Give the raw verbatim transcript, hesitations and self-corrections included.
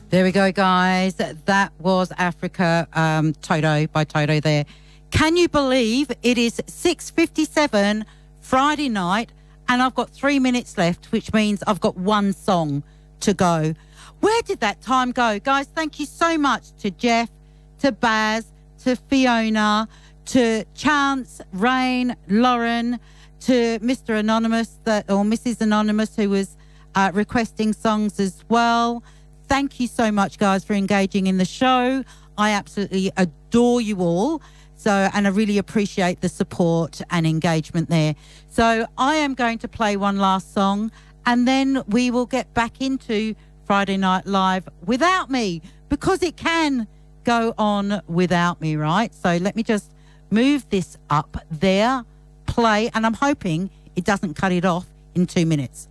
There we go, guys. That was Africa, um, Toto by Toto there. Can you believe it is six fifty-seven Friday night and I've got three minutes left, which means I've got one song to go. Where did that time go? Guys, thank you so much to Jeff, to Baz, to Fiona, to Chance, Rain, Lauren, to Mister Anonymous that, or Missus Anonymous, who was uh, requesting songs as well. Thank you so much, guys, for engaging in the show. I absolutely adore you all. So, and I really appreciate the support and engagement there. So I am going to play one last song and then we will get back into Friday Night Live without me, because it can go on without me, right? So let me just move this up there, play, and I'm hoping it doesn't cut it off in two minutes.